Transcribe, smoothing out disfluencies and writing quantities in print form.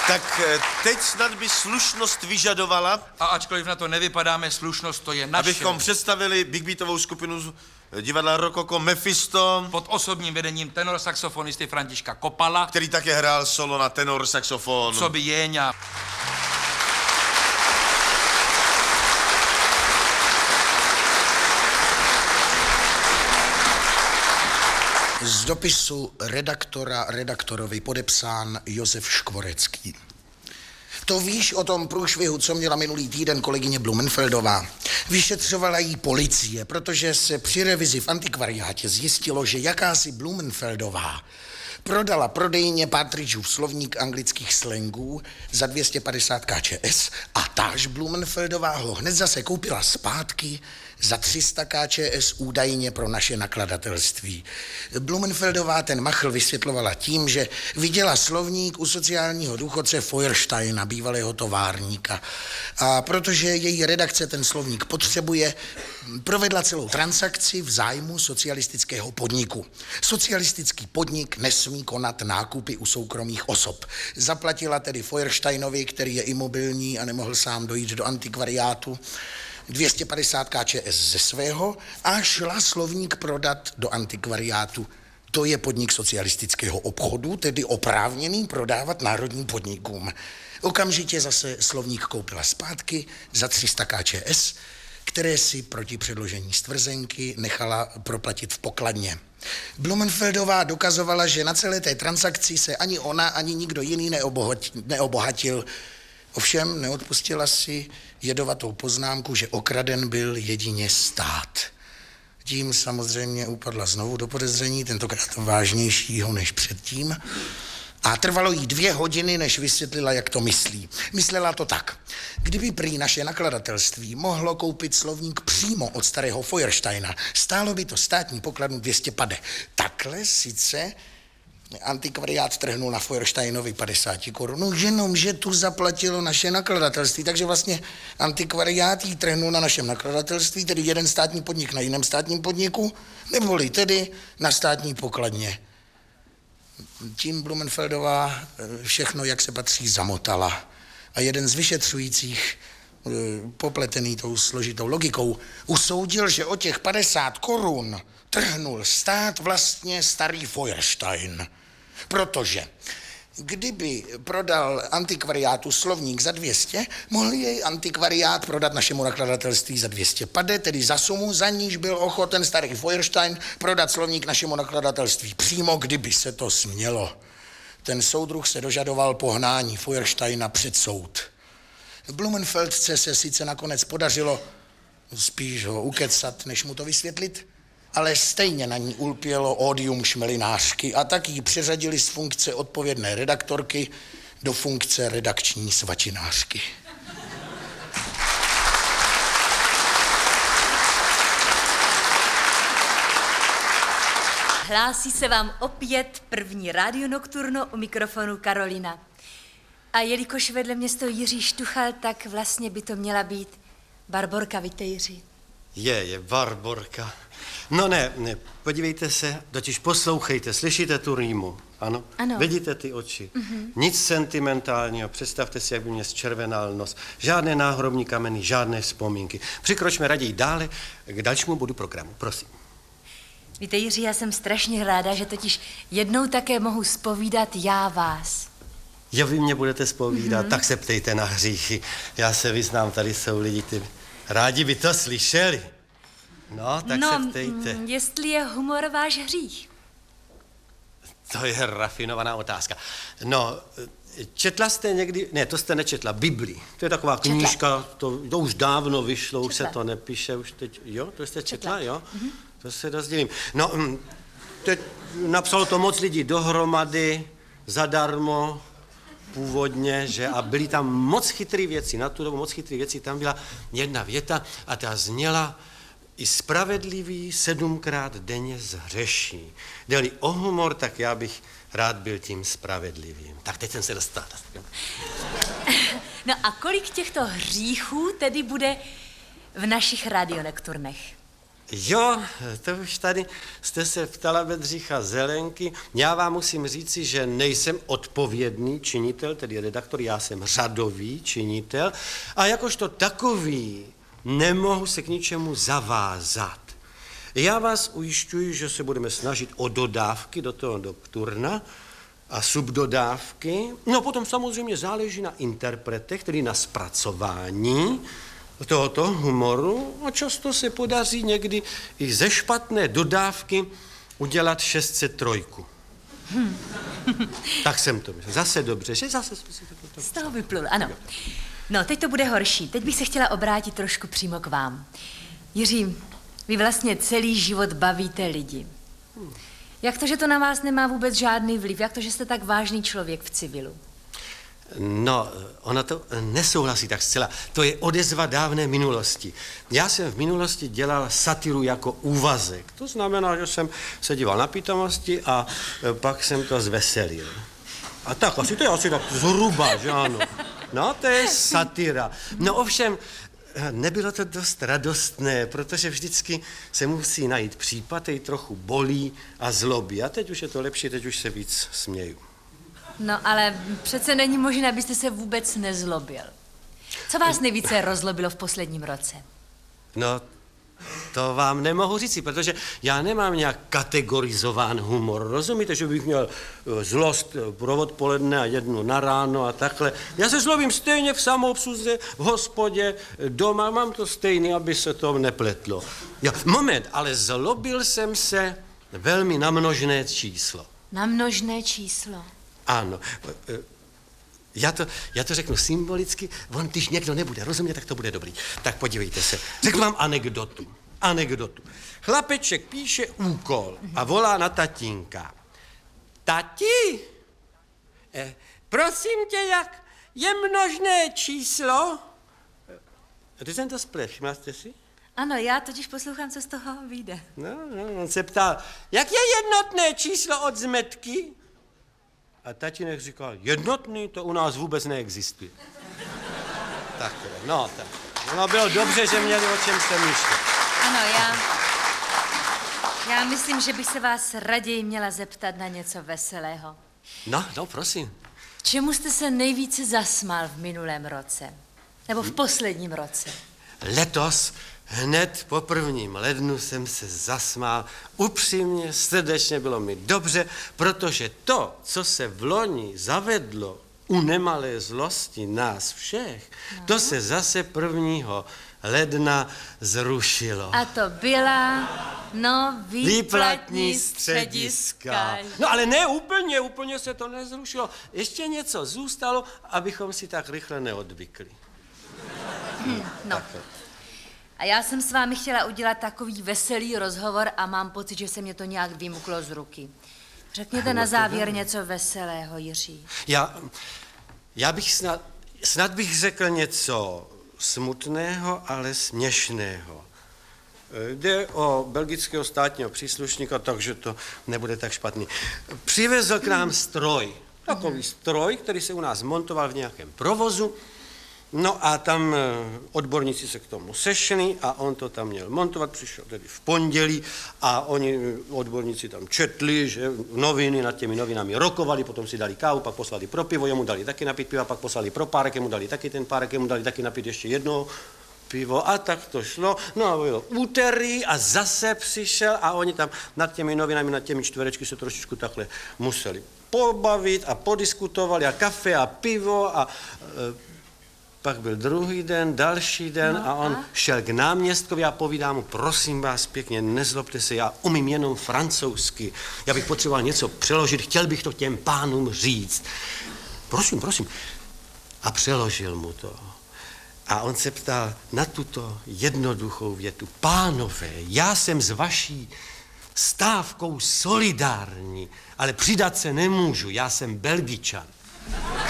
Tak teď snad by slušnost vyžadovala, A ačkoliv na to nevypadáme, slušnost to je naše. abychom představili big beatovou skupinu z divadla Rokoko Mephisto, Pod osobním vedením tenor-saxofonisty Františka Kopala, který také hrál solo na tenor saxofon. co by Jéňa. Z dopisu redaktorovi podepsán Josef Škvorecký. To víš o tom průšvihu, co měla minulý týden kolegyně Blumenfeldová. Vyšetřovala jí policie, protože se při revizi v antikvariátě zjistilo, že jakási Blumenfeldová prodala prodejně Partridgeův slovník anglických slangů za 250 KČS a táž Blumenfeldová ho hned zase koupila zpátky za 300 KČS údajně pro naše nakladatelství. Blumenfeldová ten machl vysvětlovala tím, že viděla slovník u sociálního důchodce Feuersteina, bývalého továrníka. A protože její redakce ten slovník potřebuje, provedla celou transakci v zájmu socialistického podniku. Socialistický podnik nesmí konat nákupy u soukromých osob. Zaplatila tedy Feuersteinovi, který je imobilní a nemohl sám dojít do antikvariátu, 250 KČS ze svého a šla slovník prodat do antikvariátu. To je podnik socialistického obchodu, tedy oprávněný prodávat národním podnikům. Okamžitě zase slovník koupila zpátky za 300 KČS, které si proti předložení stvrzenky nechala proplatit v pokladně. Blumenfeldová dokazovala, že na celé té transakci se ani ona, ani nikdo jiný neobohatil. Ovšem neodpustila si jedovatou poznámku, že okraden byl jedině stát. Tím samozřejmě upadla znovu do podezření, tentokrát vážnějšího než předtím. A trvalo jí 2 hodiny, než vysvětlila, jak to myslí. Myslela to tak. Kdyby prý naše nakladatelství mohlo koupit slovník přímo od starého Feuersteina, stálo by to státní pokladnu 200 pade. Takhle sice antikvariát trhnul na Feuersteinovi 50 korun, jenomže tu zaplatilo naše nakladatelství, takže vlastně antikvariát jí trhnul na našem nakladatelství, tedy jeden státní podnik na jiném státním podniku, neboli tedy na státní pokladně. Tím Blumenfeldová všechno, jak se patří, zamotala. A jeden z vyšetřujících, popletený tou složitou logikou, usoudil, že o těch 50 korun trhnul stát vlastně starý Feuerstein. Protože kdyby prodal antikvariátu slovník za 200, mohl jej antikvariát prodat našemu nakladatelství za 200 pade, tedy za sumu, za níž byl ochoten starý Feuerstein prodat slovník našemu nakladatelství přímo, kdyby se to smělo. Ten soudruh se dožadoval pohnání Feuersteina před soud. Blumenfeldce se sice nakonec podařilo spíš ho ukecat, než mu to vysvětlit, ale stejně na ní ulpělo ódium šmelinářky a tak ji přeřadili z funkce odpovědné redaktorky do funkce redakční svačinářky. Hlásí se vám opět první Radio Nocturno, u mikrofonu Karolina. A jelikož vedle mě stojí Jiří Štuchal, tak vlastně by to měla být Barborka, víte, Jiří? Je Barborka. No ne, podívejte se, totiž poslouchejte, slyšíte tu rýmu, ano? Ano. Vidíte ty oči? Nic sentimentálního, představte si, jak by mě zčervenal nos. Žádné náhrobní kameny, žádné vzpomínky. Přikročme raději dále k dalšímu bodu programu, prosím. Víte, Jiří, já jsem strašně ráda, že totiž jednou také mohu zpovídat já vás. Jo, vy mě budete zpovídat, tak se ptejte na hříchy. Já se vyznám, tady jsou lidi, ty rádi by to slyšeli. No, tak se ptejte. Jestli je humor váš hřích? To je rafinovaná otázka. No, četla jste někdy, ne, to jste nečetla, Bibli. To je taková knížka, to už dávno vyšlo, už se to nepíše, už teď, jo, to jste četla, jo? To se dost divím. No, teď napsalo to moc lidí dohromady, zadarmo, původně, že, a byly tam moc chytrý věci, na tu dobu moc chytrý věci, tam byla jedna věta a ta zněla: i spravedlivý 7krát denně zhřeší. Jde-li o humor, tak já bych rád byl tím spravedlivým. Tak teď jsem se dostal. No a kolik těchto hříchů tedy bude v našich radionekturnech? Jo, to už tady jste se ptala Bedřicha Zelenky. Já vám musím říci, že nejsem odpovědný činitel, tedy redaktor, já jsem řadový činitel a jakožto takový nemohu se k ničemu zavázat. Já vás ujišťuji, že se budeme snažit o dodávky do toho nokturna a subdodávky. No potom samozřejmě záleží na interpretech, tedy na zpracování tohoto humoru a často se podaří někdy i ze špatné dodávky udělat 603. Tak jsem to myslel. Zase dobře, že zase jsme si to... Z toho vyplul, ano. No, teď to bude horší. Teď bych se chtěla obrátit trošku přímo k vám. Jiří, vy vlastně celý život bavíte lidi. Jak to, že to na vás nemá vůbec žádný vliv? Jak to, že jste tak vážný člověk v civilu? No, ona to nesouhlasí tak zcela. To je odezva dávné minulosti. Já jsem v minulosti dělal satiru jako úvazek. To znamená, že jsem se díval na pitomosti a pak jsem to zveselil. A tak, to je asi tak zhruba, že ano. No, to je satira. No ovšem, nebylo to dost radostné, protože vždycky se musí najít případ, který trochu bolí a zlobí. A teď už je to lepší, teď už se víc směju. No, ale přece není možné, abyste se vůbec nezlobil. Co vás nejvíce rozlobilo v posledním roce? No, to vám nemohu říci, protože já nemám nějak kategorizován humor. Rozumíte, že bych měl zlost pro odpoledne a jednu na ráno a takhle. Já se zlobím stejně v samoobsluze, v hospodě, doma, mám to stejný, aby se to nepletlo. Jo, moment, ale zlobil jsem se velmi na množné číslo. Na množné číslo? Ano. Já to řeknu symbolicky, když někdo nebude rozumět, tak to bude dobrý. Tak podívejte se, řeknu vám anekdotu. Chlapeček píše úkol a volá na tatínka. Tati, prosím tě, jak je množné číslo? Teď jsem to splet, všimla jste si? Ano, já totiž poslouchám, co z toho vyjde. No, on se ptal, jak je jednotné číslo od zmetky? A tatínek říkal, jednotný, to u nás vůbec neexistuje. Takhle, no tak. No bylo dobře, že měli o čem se myšlet. Ano, já myslím, že bych se vás raději měla zeptat na něco veselého. No, prosím. Čemu jste se nejvíce zasmál v minulém roce? Nebo v posledním roce? Letos, hned po 1. lednu jsem se zasmál. Upřímně, srdečně bylo mi dobře, protože to, co se v loni zavedlo u nemalé zlosti nás všech, to se zase 1. ledna zrušilo. A to byla, výplatní střediska. No ale ne úplně se to nezrušilo. Ještě něco zůstalo, abychom si tak rychle neodvykli. No. A já jsem s vámi chtěla udělat takový veselý rozhovor a mám pocit, že se mě to nějak vymklo z ruky. Řekněte na závěr něco veselého, Jiří. Já bych snad bych řekl něco smutného, ale směšného. Jde o belgického státního příslušníka, takže to nebude tak špatný. Přivezl k nám stroj. Takový stroj, který se u nás montoval v nějakém provozu. No a tam odborníci se k tomu sešli a on to tam měl montovat, přišel tedy v pondělí a oni, odborníci tam četli, že noviny nad těmi novinami rokovali, potom si dali kávu, pak poslali pro pivo, jemu dali taky napít piva, pak poslali pro párek, jemu dali taky ten párek, jemu dali taky napít ještě jedno pivo a tak to šlo. No a bylo úterý a zase přišel a oni tam nad těmi novinami, nad těmi čtverečky se trošičku takhle museli pobavit a podiskutovali a kafe a pivo a pak byl druhý den, další den a on šel k náměstkovi a povídá mu, prosím vás pěkně, nezlobte se, já umím jenom francouzsky, já bych potřeboval něco přeložit, chtěl bych to těm pánům říct. Prosím. A přeložil mu to. A on se ptal na tuto jednoduchou větu, pánové, já jsem s vaší stávkou solidární, ale přidat se nemůžu, já jsem Belgičan.